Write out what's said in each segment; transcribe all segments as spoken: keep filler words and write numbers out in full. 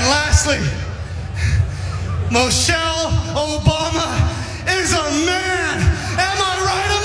And lastly, Michelle Obama is a man. Am I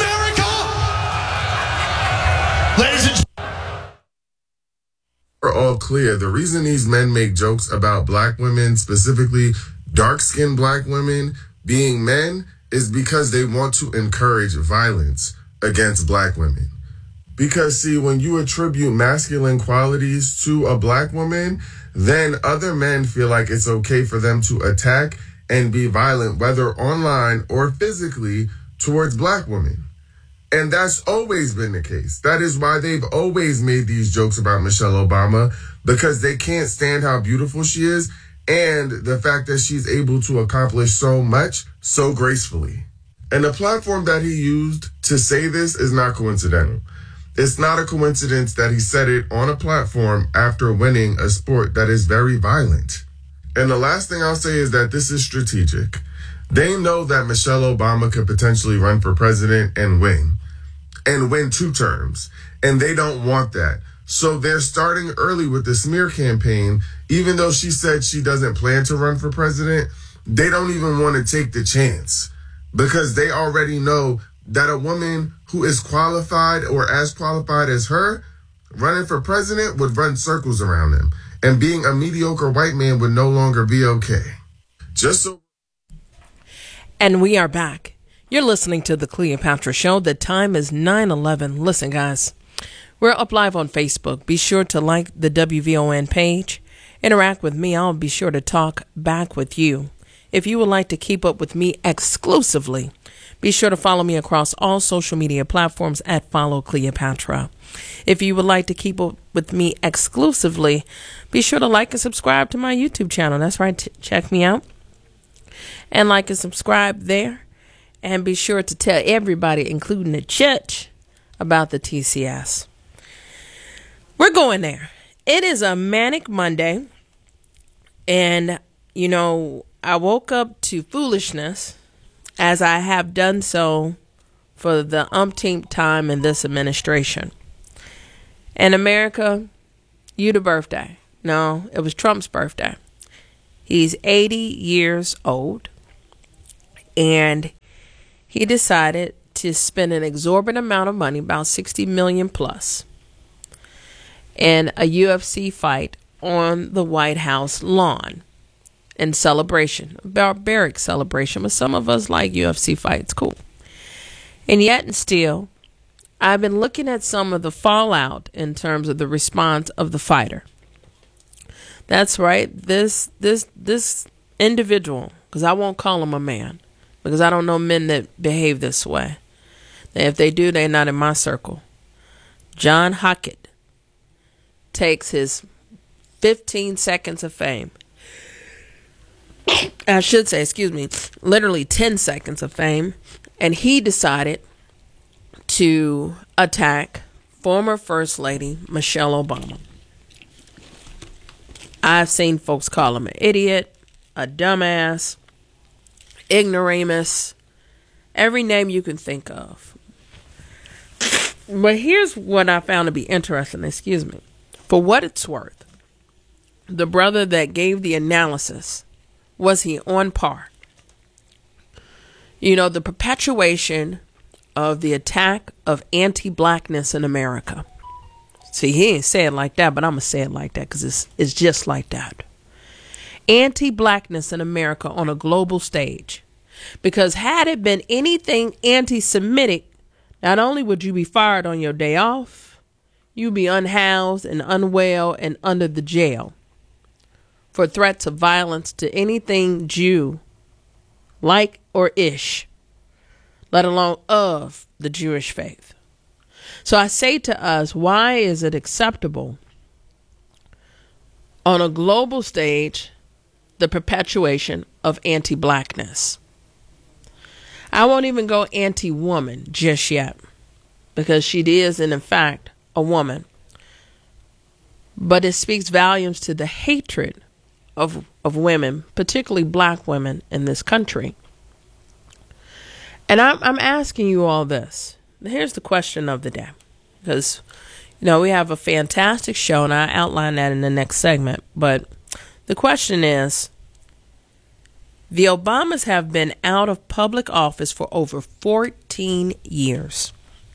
right, America? Ladies and gentlemen. We're all clear. The reason these men make jokes about black women, specifically dark-skinned black women, being men is because they want to encourage violence against black women. Because, see, when you attribute masculine qualities to a black woman, then other men feel like it's okay for them to attack and be violent, whether online or physically, towards black women. And that's always been the case. That is why they've always made these jokes about Michelle Obama, because they can't stand how beautiful she is and the fact that she's able to accomplish so much so gracefully. And the platform that he used to say this is not coincidental. It's not a coincidence that he said it on a platform after winning a sport that is very violent. And the last thing I'll say is that this is strategic. They know that Michelle Obama could potentially run for president and win, and win two terms. And they don't want that. So they're starting early with the smear campaign. Even though she said she doesn't plan to run for president, they don't even want to take the chance because they already know that a woman who is qualified or as qualified as her running for president would run circles around them. And being a mediocre white man would no longer be okay. Just so. And we are back. You're listening to the Cleopatra Show. The time is nine eleven. Listen, guys, we're up live on Facebook. Be sure to like the W V O N page. Interact with me. I'll be sure to talk back with you. If you would like to keep up with me exclusively, be sure to follow me across all social media platforms at Follow Cleopatra. If you would like to keep up with me exclusively, be sure to like and subscribe to my YouTube channel. That's right. T- check me out and like and subscribe there. And be sure to tell everybody, including the church, about the T C S. We're going there. It is a manic Monday. And, you know, I woke up to foolishness, as I have done so for the umpteenth time in this administration. And America, you the birthday. No, it was Trump's birthday. He's eighty years old. And he decided to spend an exorbitant amount of money, about sixty million plus, in a U F C fight on the White House lawn in celebration, a barbaric celebration, but some of us like U F C fights, cool. And yet and still, I've been looking at some of the fallout in terms of the response of the fighter. That's right, this this this individual, because I won't call him a man, because I don't know men that behave this way. If they do, they're not in my circle. John Hockett takes his fifteen seconds of fame. I should say, excuse me, literally ten seconds of fame. And he decided to attack former First Lady Michelle Obama. I've seen folks call him an idiot, a dumbass, ignoramus, every name you can think of. But here's what I found to be interesting, excuse me. For what it's worth, the brother that gave the analysis, was he on par? You know, the perpetuation of the attack of anti-blackness in America. See, he ain't say it like that, but I'm going to say it like that because it's, it's just like that. Anti-blackness in America on a global stage. Because had it been anything anti-Semitic, not only would you be fired on your day off, you'd be unhoused and unwell and under the jail for threats of violence to anything Jew, like or ish, let alone of the Jewish faith. So I say to us, why is it acceptable on a global stage, the perpetuation of anti-blackness? I won't even go anti-woman just yet, because she is, in fact, a woman. But it speaks volumes to the hatred of of women, particularly black women in this country. And I'm I'm asking you all this. Here's the question of the day, because you know we have a fantastic show, and I outline that in the next segment. But The question is, the Obamas have been out of public office for over fourteen years.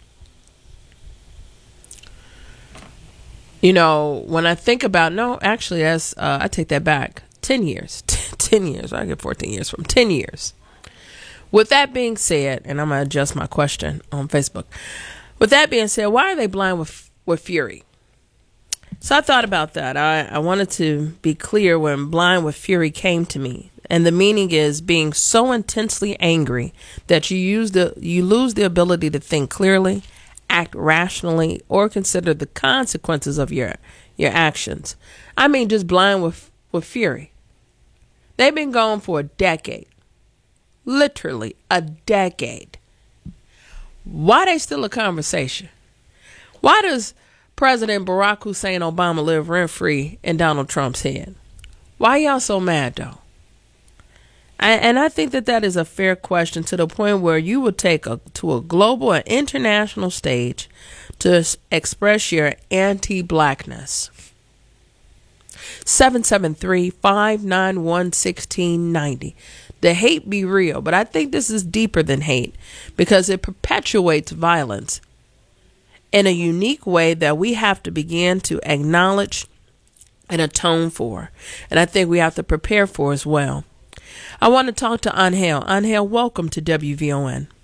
You know, when I think about, no, actually, that's, uh, I take that back. ten years. ten years. I get fourteen years from ten years. With that being said, and I'm going to adjust my question on Facebook. With that being said, why are they blind with, with fury? So I thought about that. I, I wanted to be clear when blind with fury came to me. And the meaning is being so intensely angry that you use the you lose the ability to think clearly, act rationally, or consider the consequences of your your actions. I mean, just blind with, with fury. They've been gone for a decade. Literally a decade. Why they still a conversation? Why does President Barack Hussein Obama live rent-free in Donald Trump's head? Why y'all so mad, though? I, and I think that that is a fair question, to the point where you would take a, to a global and international stage to s- express your anti-blackness. seven seven three, five nine one, one six nine zero. The hate be real, but I think this is deeper than hate, because it perpetuates violence in a unique way that we have to begin to acknowledge and atone for. And I think we have to prepare for as well. I want to talk to Angel. Angel, welcome to W V O N.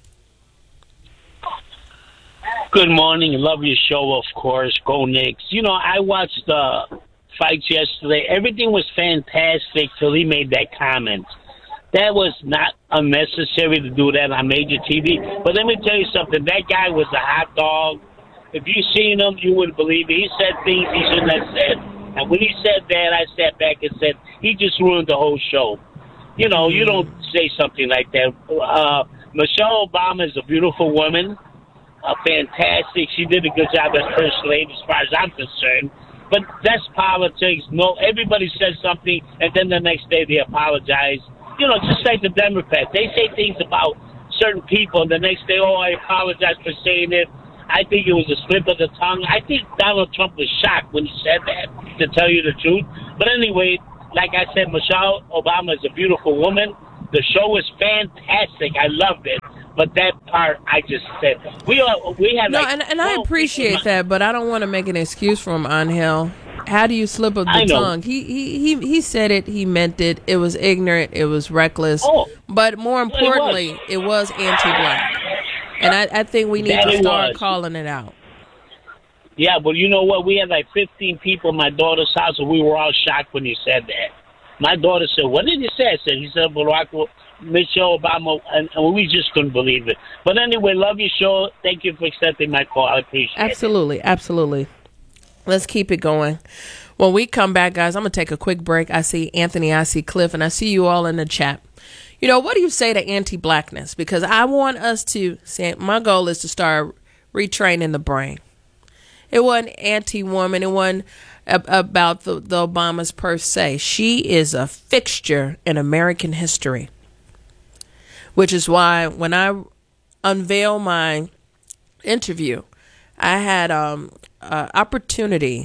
Good morning. Love your show, of course. Go Knicks. You know, I watched the fights yesterday. Everything was fantastic till he made that comment. That was not unnecessary to do that on major T V. But let me tell you something. That guy was a hot dog. If you seen him, you wouldn't believe it. He said things he shouldn't have said. And when he said that, I sat back and said, he just ruined the whole show. You know, you don't say something like that. Uh, Michelle Obama is a beautiful woman, uh, fantastic. She did a good job as First Lady, as far as I'm concerned. But that's politics. No, everybody says something, and then the next day they apologize. You know, just like the Democrats. They say things about certain people, and the next day, oh, I apologize for saying it. I think it was a slip of the tongue. I think Donald Trump was shocked when he said that, to tell you the truth. But anyway, like I said, Michelle Obama is a beautiful woman. The show was fantastic. I loved it. But that part, I just said, we are, we have No, like and, and I appreciate that, but I don't want to make an excuse for him, Angel. How do you slip of I the know. tongue? He, he he he said it. He meant it. It was ignorant. It was reckless. Oh, but more it was. importantly, it was anti-black. And I, I think we need That to it start was. calling it out. Yeah, but you know what? We had like fifteen people in my daughter's house, and we were all shocked when he said that. My daughter said, what did he say? I said, he said, Barack, Michelle Obama, and, and we just couldn't believe it. But anyway, love your show. Thank you for accepting my call. I appreciate Absolutely, it. absolutely. Let's keep it going. When we come back, guys, I'm going to take a quick break. I see Anthony, I see Cliff, and I see you all in the chat. You know, what do you say to anti-blackness? Because I want us to, see, my goal is to start retraining the brain. It wasn't anti-woman. It wasn't ab- about the, the Obamas per se. She is a fixture in American history, which is why when I unveil my interview, I had um uh, opportunity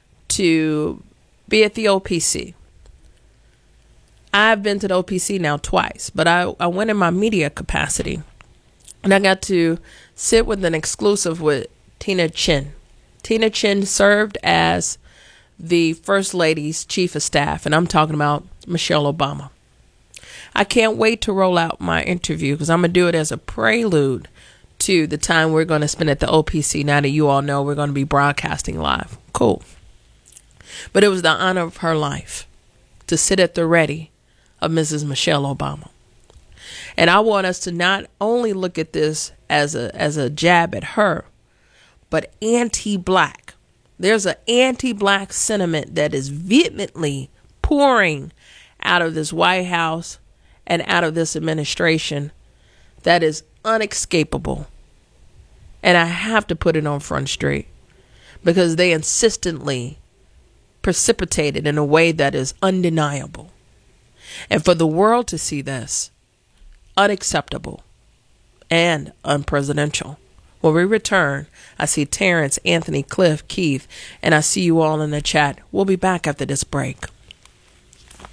to be at the O P C. I've been to the O P C now twice, but I, I went in my media capacity, and I got to sit with an exclusive with Tina Chin. Tina Chin served as the First Lady's chief of staff, and I'm talking about Michelle Obama. I can't wait to roll out my interview, because I'm going to do it as a prelude to the time we're going to spend at the O P C. Now that you all know we're going to be broadcasting live. Cool. But it was the honor of her life to sit at the ready of Missus Michelle Obama. And I want us to not only look at this as a as a jab at her, but anti-black. There's an anti-black sentiment that is vehemently pouring out of this White House and out of this administration that is unescapable. And I have to put it on Front Street, because they insistently precipitate it in a way that is undeniable. And for the world to see this, unacceptable and unpresidential. When we return, I see Terrence, Anthony, Cliff, Keith, and I see you all in the chat. We'll be back after this break.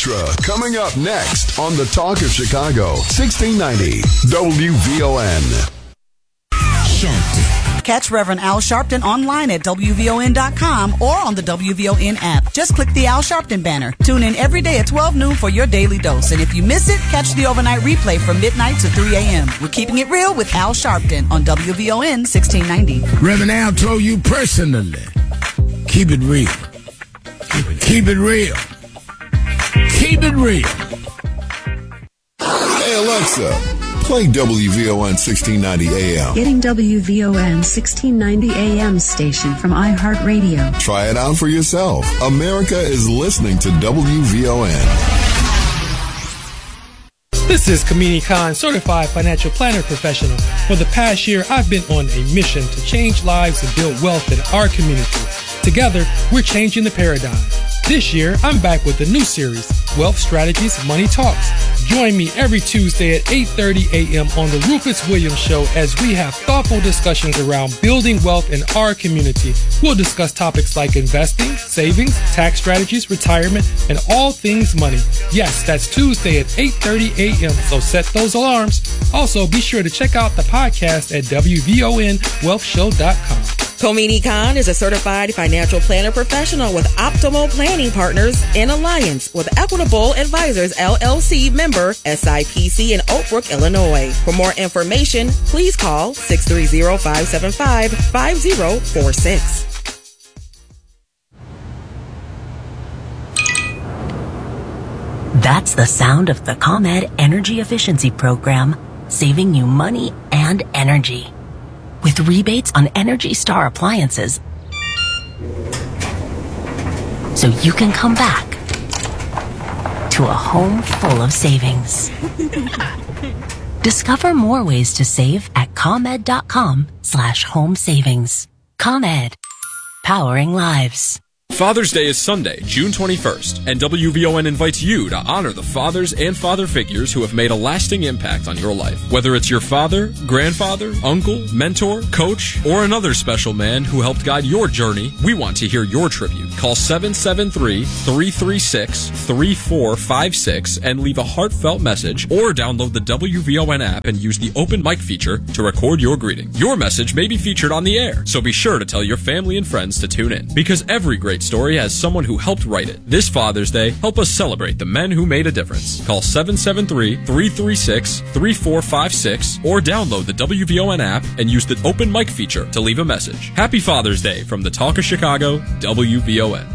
Patra, coming up next on the Talk of Chicago, sixteen ninety W V O N. Sharpton. Catch Reverend Al Sharpton online at W V O N dot com or on the W V O N app. Just click the Al Sharpton banner. Tune in every day at twelve noon for your daily dose. And if you miss it, catch the overnight replay from midnight to three a.m. We're keeping it real with Al Sharpton on W V O N sixteen ninety. Reverend Al told you personally, keep it real. Keep it, keep it real. Keep it real. Hey, Alexa, play W V O N sixteen ninety A M. Getting W V O N sixteen ninety A M station from iHeartRadio. Try it out for yourself. America is listening to W V O N. This is Kamini Khan, certified financial planner professional. For the past year, I've been on a mission to change lives and build wealth in our community. Together, we're changing the paradigm. This year, I'm back with a new series, Wealth Strategies Money Talks. Join me every Tuesday at eight thirty a.m. on the Rufus Williams Show as we have thoughtful discussions around building wealth in our community. We'll discuss topics like investing, savings, tax strategies, retirement, and all things money. Yes, that's Tuesday at eight thirty a.m., so set those alarms. Also, be sure to check out the podcast at W V O N wealth show dot com. Komini Khan is a certified financial planner professional with Optimal Planning Partners in alliance with Equitable Advisors, L L C member S I P C in Oak Brook, Illinois. For more information, please call six three zero, five seven five, five zero four six. That's the sound of the ComEd Energy Efficiency Program, saving you money and energy. With rebates on Energy Star appliances, so you can come back to a home full of savings. Discover more ways to save at ComEd.com slash home savings. ComEd, powering lives. Father's Day is Sunday, June twenty-first, and W V O N invites you to honor the fathers and father figures who have made a lasting impact on your life. Whether it's your father, grandfather, uncle, mentor, coach, or another special man who helped guide your journey, we want to hear your tribute. Call seven seven three, three three six, three four five six and leave a heartfelt message, or download the W V O N app and use the open mic feature to record your greeting. Your message may be featured on the air, so be sure to tell your family and friends to tune in, because every great story has someone who helped write it. This Father's Day, help us celebrate the men who made a difference. Call seven seven three, three three six, three four five six or download the W V O N app and use the open mic feature to leave a message. Happy Father's Day from the Talk of Chicago, W V O N.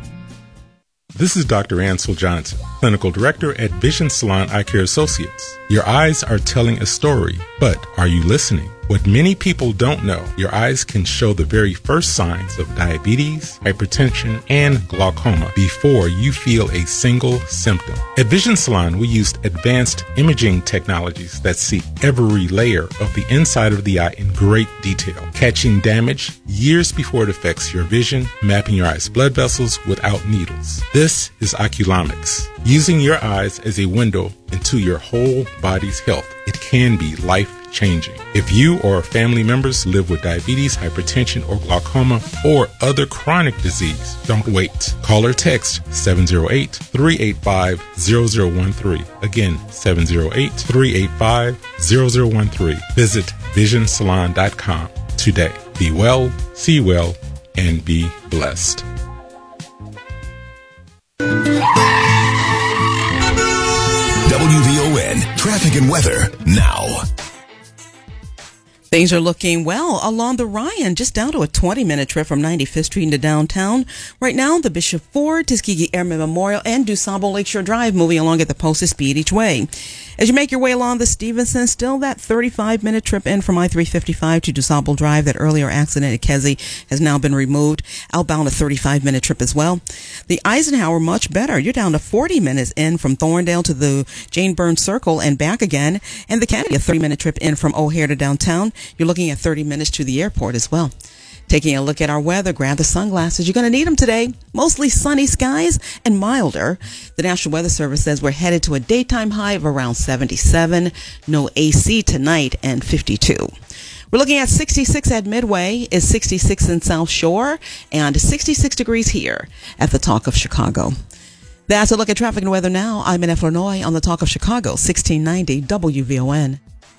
This is Doctor Ansel Johnson, Clinical Director at Vision Salon Eye Care Associates. Your eyes are telling a story, but are you listening? What many people don't know, your eyes can show the very first signs of diabetes, hypertension, and glaucoma before you feel a single symptom. At Vision Salon, we used advanced imaging technologies that see every layer of the inside of the eye in great detail, catching damage years before it affects your vision, mapping your eye's blood vessels without needles. This is Oculomics. Using your eyes as a window into your whole body's health, it can be life-changing. If you or family members live with diabetes, hypertension, or glaucoma, or other chronic disease, don't wait. Call or text seven zero eight, three eight five, zero zero one three. Again, seven zero eight, three eight five, zero zero one three. Visit vision salon dot com today. Be well, see well, and be blessed. W V O N traffic and weather now. Things are looking well along the Ryan, just down to a twenty-minute trip from ninety-fifth Street into downtown. Right now, the Bishop Ford, Tuskegee Airmen Memorial, and DuSable Lakeshore Drive moving along at the posted speed each way. As you make your way along the Stevenson, still that thirty-five minute trip in from I three fifty-five to DuSable Drive. That earlier accident at Kedzie has now been removed. Outbound, a thirty-five minute trip as well. The Eisenhower, much better. You're down to forty minutes in from Thorndale to the Jane Burns Circle and back again. And the Kennedy, a thirty minute trip in from O'Hare to downtown. You're looking at thirty minutes to the airport as well. Taking a look at our weather, grab the sunglasses. You're going to need them today. Mostly sunny skies and milder. The National Weather Service says we're headed to a daytime high of around seventy-seven. No A C tonight, and fifty-two. We're looking at sixty-six at Midway, is sixty-six in South Shore, and sixty-six degrees here at the Talk of Chicago. That's a look at traffic and weather now. I'm in Illinois on the Talk of Chicago, sixteen ninety W V O N.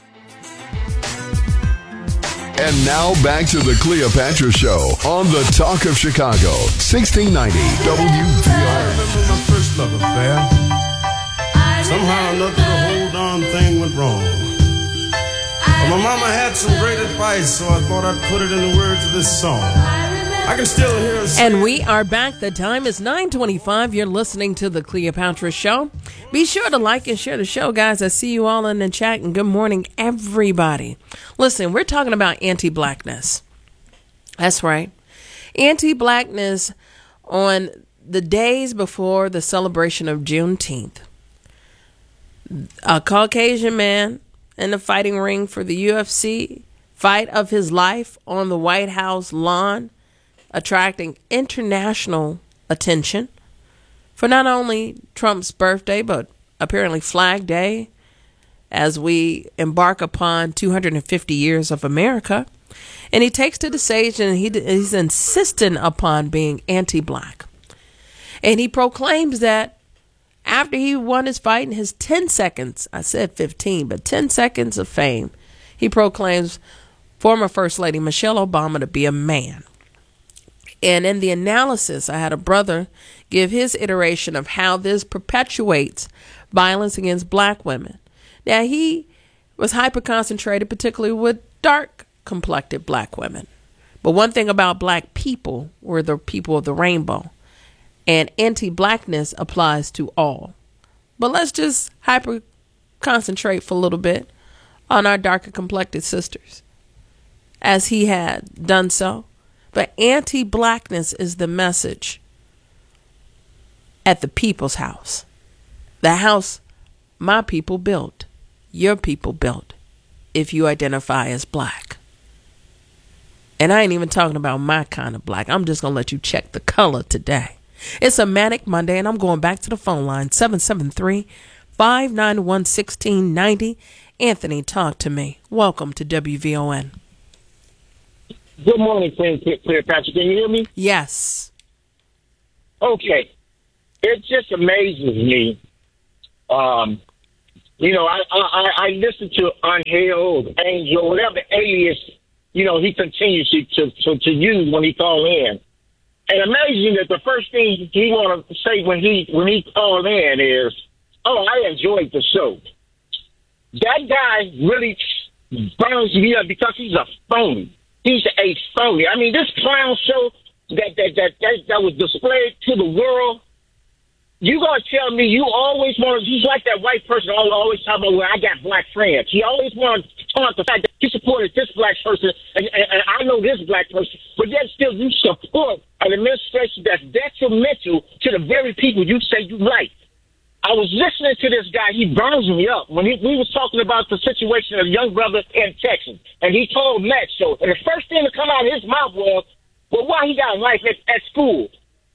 And now back to the Cleopatra Show on the Talk of Chicago, sixteen ninety W V O N. I remember my first love affair. Somehow or another, the whole darn thing went wrong. But my mama had some great advice, so I thought I'd put it in the words of this song. I can still hear her sing. And we are back. The time is nine twenty-five. You're listening to the Cleopatra Show. Be sure to like and share the show, guys. I see you all in the chat, and good morning, everybody. Listen, we're talking about anti-blackness. That's right. Anti-blackness on the days before the celebration of Juneteenth. A Caucasian man in the fighting ring for the U F C fight of his life on the White House lawn, attracting international attention for not only Trump's birthday, but apparently Flag Day, as we embark upon two hundred fifty years of America. And he takes to the stage and he, he's insistent upon being anti-black. And he proclaims that after he won his fight in his ten seconds, I said fifteen, but ten seconds of fame, he proclaims former First Lady Michelle Obama to be a man. And in the analysis, I had a brother give his iteration of how this perpetuates violence against black women. Now, he was hyper-concentrated, particularly with dark-complected black women. But one thing about black people were the people of the rainbow. And anti-blackness applies to all. But let's just hyper-concentrate for a little bit on our darker-complected sisters, as he had done so. But anti-blackness is the message at the people's house. The house my people built, your people built, if you identify as black. And I ain't even talking about my kind of black. I'm just going to let you check the color today. It's a Manic Monday, and I'm going back to the phone line, seven seven three, five nine one, one six nine zero. Anthony, talk to me. Welcome to W V O N. Good morning, Cleopatra. Can you hear me? Yes. Okay. It just amazes me. Um, you know, I, I, I listen to Angel, Angel, whatever alias, you know, he continues to, to, to use when he call in. And amazing that the first thing he want to say when he when he called in is, "Oh, I enjoyed the show." That guy really burns me up because he's a phony. He's a phony. I mean, this clown show that that that that, that was displayed to the world. You gonna tell me you always want to? He's like that white person always talking about, "Well, I got black friends." He always wants to taunt the fact that he supported this black person, and, and, and I know this black person, but yet still you support an administration that's detrimental to the very people you say you like. I was listening to this guy. He burns me up when he, we was talking about the situation of a young brother in Texas, and he told Matt so. And the first thing to come out of his mouth was, "Well, why he got a life at, at school?"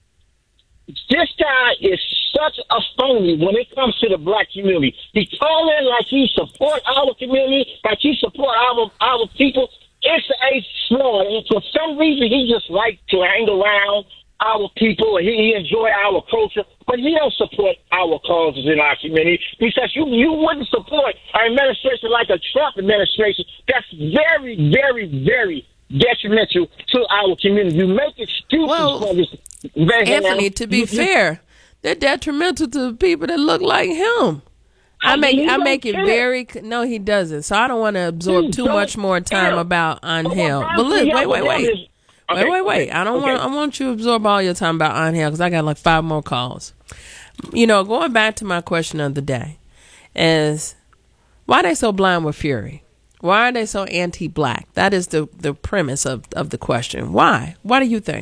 This guy is such a phony when it comes to the black community. He calling like he support our community, like he support our our people. It's a fraud, and for some reason he just like to hang around our people, and he, he enjoy our culture, but he don't support our causes in our community because you you wouldn't support an administration like a Trump administration that's very, very, very detrimental to our community. You make excuses well, for this. Anthony, to be fair, they're detrimental to the people that look like him. I make I make it very no, he doesn't. So I don't want to absorb too much more time about Angel. But look, wait, wait, wait, wait, wait, wait. I don't want I want you to absorb all your time about Angel because I got like five more calls. You know, going back to my question of the day is why are they so blind with fury? Why are they so anti-black? That is the the premise of of the question. Why? Why do you think?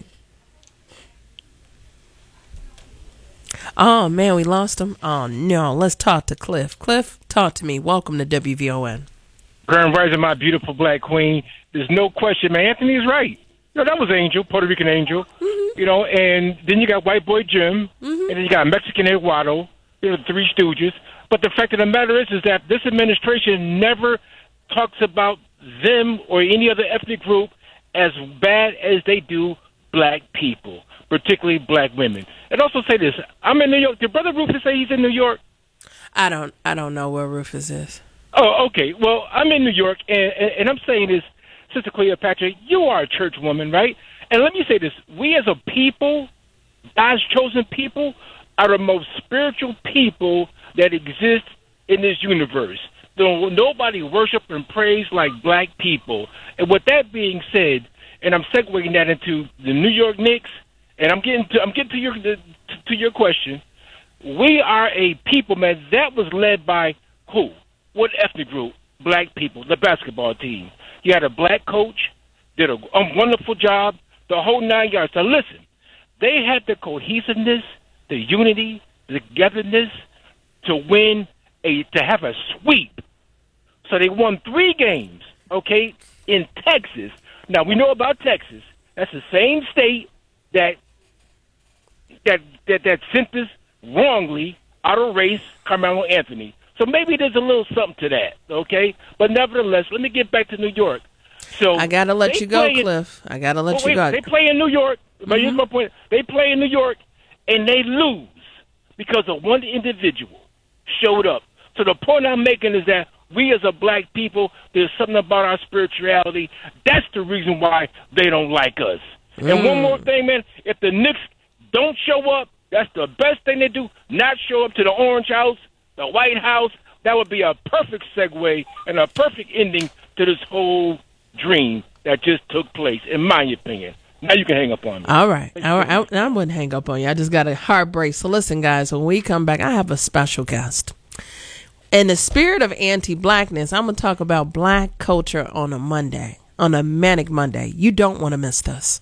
Oh, man, we lost him. Oh, no. Let's talk to Cliff. Cliff, talk to me. Welcome to W V O N. Grand Rising, my beautiful black queen. There's no question, man. Anthony's right. You know, that was Angel, Puerto Rican Angel. Mm-hmm. You know, and then you got White Boy Jim, mm-hmm. and then you got Mexican Eduardo, you know, the Three Stooges. But the fact of the matter is, is that this administration never talks about them or any other ethnic group as bad as they do black people. particularly black women. And also say this: I'm in New York. Did Brother Rufus say he's in New York? I don't. I don't know where Rufus is. Oh, okay. Well, I'm in New York, and, and, and I'm saying this, Sister Cleopatra. You are a church woman, right? And let me say this: we as a people, God's chosen people, are the most spiritual people that exist in this universe. Though nobody worship and praise like black people. And with that being said, and I'm segueing that into the New York Knicks, and I'm getting to I'm getting to your to, to your question. We are a people, man, that was led by who? What ethnic group? Black people, the basketball team. You had a black coach, did a, a wonderful job, the whole nine yards. So listen, they had the cohesiveness, the unity, the togetherness to win a to have a sweep. So they won three games, okay, in Texas. Now, we know about Texas. That's the same state that that that, that sent us wrongly out of race Carmelo Anthony. So maybe there's a little something to that, okay? But nevertheless, let me get back to New York. So I got to let you go, Cliff. I got to let oh, you go. They play in New York. But mm-hmm. here's my point. They play in New York, and they lose because of one individual showed up. So the point I'm making is that we as a black people, there's something about our spirituality. That's the reason why they don't like us. Mm. And one more thing, man. If the Knicks don't show up, that's the best thing they do. Not show up to the Orange House, the White House. That would be a perfect segue and a perfect ending to this whole dream that just took place, in my opinion. Now you can hang up on me. All right. All right. I, I wouldn't hang up on you. I just got a heart break. So listen, guys, when we come back, I have a special guest. In the spirit of anti-blackness, I'm going to talk about black culture on a Monday, on a Manic Monday. You don't want to miss this.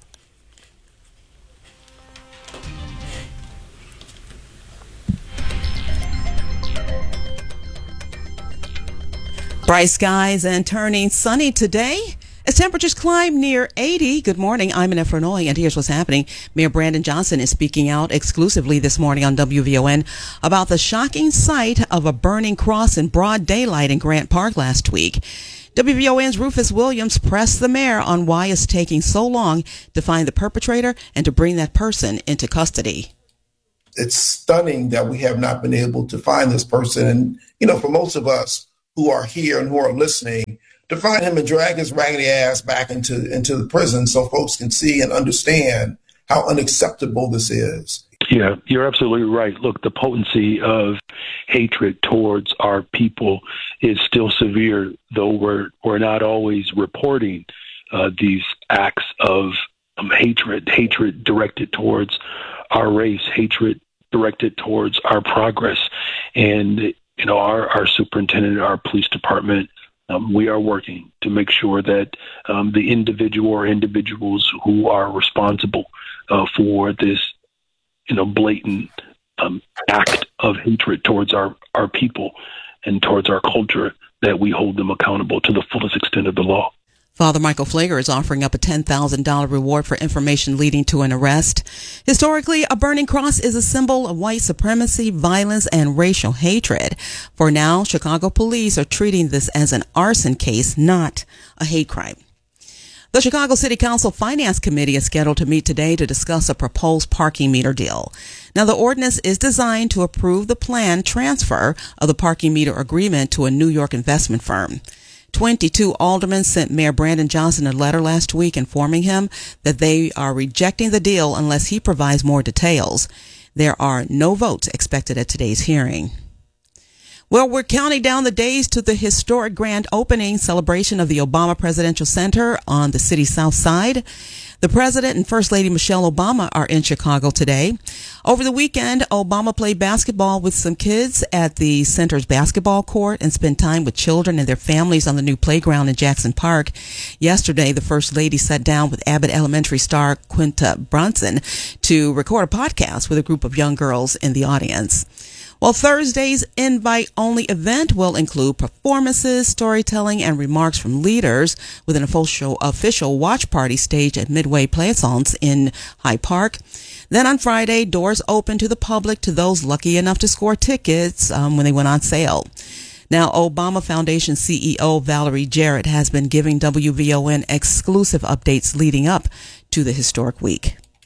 Bright skies and turning sunny today as temperatures climb near eighty. Good morning. I'm in Efranoy, and here's what's happening. Mayor Brandon Johnson is speaking out exclusively this morning on W V O N about the shocking sight of a burning cross in broad daylight in Grant Park last week. W V O N's Rufus Williams pressed the mayor on why it's taking so long to find the perpetrator and to bring that person into custody. It's stunning that we have not been able to find this person. And, you know, for most of us who are here and who are listening, to find him and drag his raggedy ass back into, into the prison so folks can see and understand how unacceptable this is. Yeah, you're absolutely right. Look, the potency of hatred towards our people is still severe, though we're we're not always reporting uh, these acts of um, hatred, hatred directed towards our race, hatred directed towards our progress. And, you know, our, our superintendent, our police department, um, we are working to make sure that um, the individual or individuals who are responsible uh, for this, you know, blatant um, act of hatred towards our, our people and towards our culture, that we hold them accountable to the fullest extent of the law. Father Michael Pfleger is offering up a ten thousand dollars reward for information leading to an arrest. Historically, a burning cross is a symbol of white supremacy, violence, and racial hatred. For now, Chicago police are treating this as an arson case, not a hate crime. The Chicago City Council Finance Committee is scheduled to meet today to discuss a proposed parking meter deal. Now, the ordinance is designed to approve the planned transfer of the parking meter agreement to a New York investment firm. twenty-two aldermen sent Mayor Brandon Johnson a letter last week informing him that they are rejecting the deal unless he provides more details. There are no votes expected at today's hearing. Well, we're counting down the days to the historic grand opening celebration of the Obama Presidential Center on the city's south side. The President and First Lady Michelle Obama are in Chicago today. Over the weekend, Obama played basketball with some kids at the center's basketball court and spent time with children and their families on the new playground in Jackson Park. Yesterday, the First Lady sat down with Abbott Elementary star Quinta Brunson to record a podcast with a group of young girls in the audience. Well, Thursday's invite-only event will include performances, storytelling, and remarks from leaders with an official, official watch party staged at Midway Plaisance in Hyde Park. Then on Friday, doors open to the public to those lucky enough to score tickets um, when they went on sale. Now, Obama Foundation C E O Valerie Jarrett has been giving W V O N exclusive updates leading up to the historic week.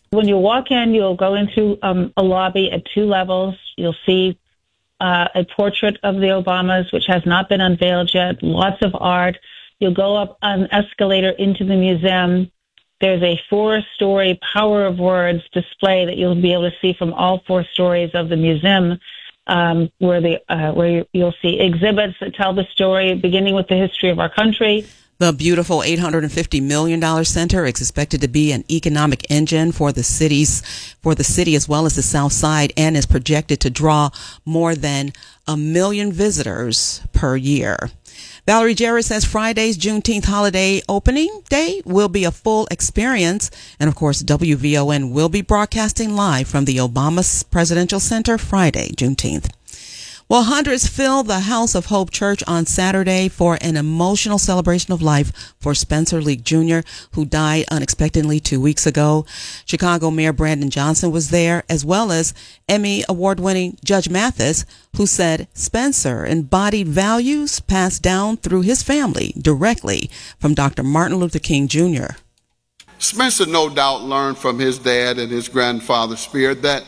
When you walk in, you'll go into um, a lobby at two levels. You'll see uh, a portrait of the Obamas, which has not been unveiled yet, lots of art. You'll go up an escalator into the museum. There's a four-story Power of Words display that you'll be able to see from all four stories of the museum, um, where the uh, where you'll see exhibits that tell the story, beginning with the history of our country. The beautiful eight hundred fifty million dollars center is expected to be an economic engine for the cities, for the city as well as the South Side, and is projected to draw more than a million visitors per year. Valerie Jarrett says Friday's Juneteenth holiday opening day will be a full experience. And of course, W V O N will be broadcasting live from the Obama Presidential Center Friday, Juneteenth. Well, hundreds filled the House of Hope Church on Saturday for an emotional celebration of life for Spencer Leak Junior, who died unexpectedly two weeks ago. Chicago Mayor Brandon Johnson was there, as well as Emmy Award-winning Judge Mathis, who said Spencer embodied values passed down through his family directly from Doctor Martin Luther King Junior Spencer no doubt learned from his dad and his grandfather Spear that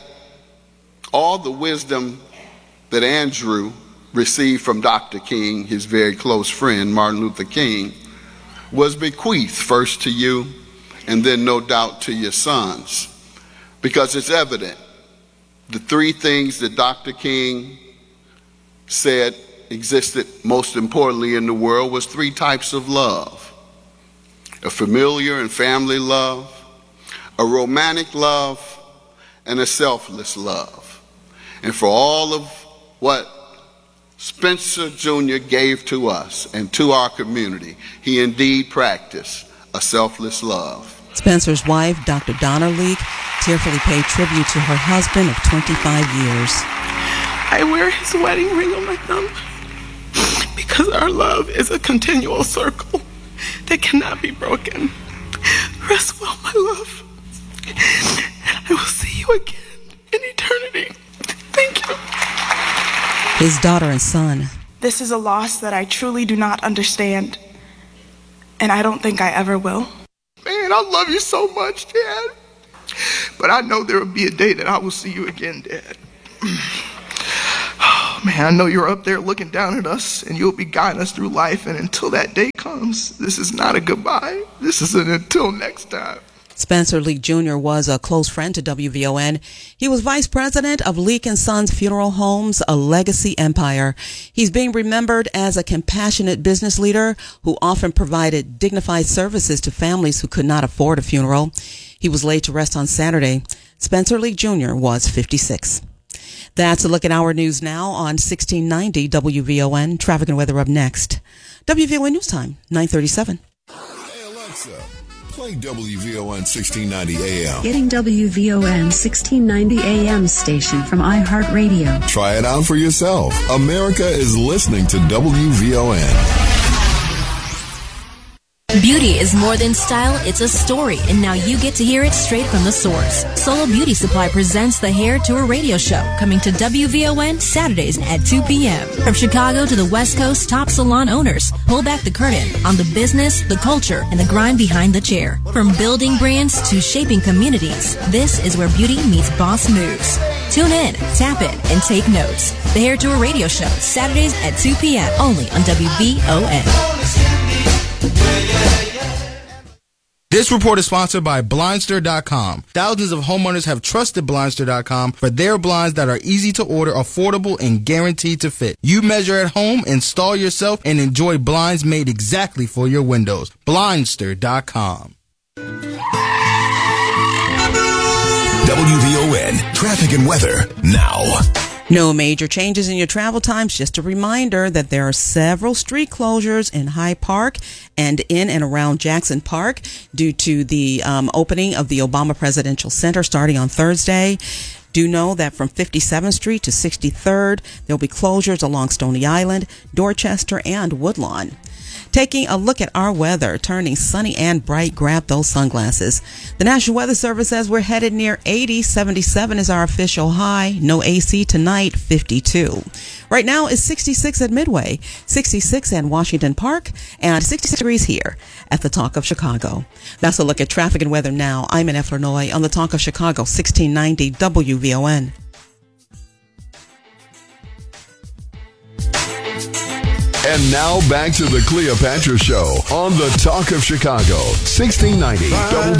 all the wisdom that Andrew received from Doctor King, his very close friend, Martin Luther King, was bequeathed first to you and then no doubt to your sons. Because it's evident the three things that Doctor King said existed most importantly in the world was three types of love: a familiar and family love, a romantic love, and a selfless love. And for all of what Spencer Junior gave to us and to our community, he indeed practiced a selfless love. Spencer's wife, Doctor Donna Leak, tearfully paid tribute to her husband of twenty-five years. I wear his wedding ring on my thumb because our love is a continual circle that cannot be broken. Rest well, my love, and I will see you again in eternity. Thank you. His daughter and son. This is a loss that I truly do not understand, and I don't think I ever will. Man, I love you so much, Dad. But I know there will be a day that I will see you again, Dad. Oh, man, I know you're up there looking down at us, and you'll be guiding us through life, and until that day comes, this is not a goodbye. This is an until next time. Spencer Leak Junior was a close friend to W V O N. He was vice president of Leak and Sons Funeral Homes, a legacy empire. He's being remembered as a compassionate business leader who often provided dignified services to families who could not afford a funeral. He was laid to rest on Saturday. Spencer Leak Junior was fifty-six. That's a look at our news now on sixteen ninety W V O N. Traffic and weather up next. W V O N News Time, nine thirty-seven. Hey, Alexa. Play W V O N sixteen ninety A M. Getting W V O N sixteen ninety A M station from iHeartRadio. Try it out for yourself. America is listening to W V O N. Beauty is more than style, it's a story, and now you get to hear it straight from the source. Solo Beauty Supply presents the Hair Tour radio show, coming to W V O N Saturdays at two p.m. From Chicago to the West Coast, top salon owners pull back the curtain on the business, the culture, and the grind behind the chair. From building brands to shaping communities, this is where beauty meets boss moves. Tune in, tap in, and take notes. The Hair Tour radio show, Saturdays at two p.m. only on W V O N. This report is sponsored by Blindster dot com. Thousands of homeowners have trusted Blindster dot com for their blinds that are easy to order, affordable, and guaranteed to fit. You measure at home, install yourself, and enjoy blinds made exactly for your windows. Blindster dot com. W V O N Traffic and Weather now. No major changes in your travel times. Just a reminder that there are several street closures in Hyde Park and in and around Jackson Park due to the um, opening of the Obama Presidential Center starting on Thursday. Do know that from fifty-seventh Street to sixty-third, there'll be closures along Stony Island, Dorchester, and Woodlawn. Taking a look at our weather, turning sunny and bright, grab those sunglasses. The National Weather Service says we're headed near eighty. seventy-seven is our official high. No A C tonight, fifty-two. Right now it's sixty-six at Midway, sixty-six in Washington Park, and sixty-six degrees here at the Talk of Chicago. That's a look at traffic and weather now. I'm in Flanoy on the Talk of Chicago, sixteen ninety W V O N. And now back to the Cleopatra Show on the Talk of Chicago, sixteen ninety W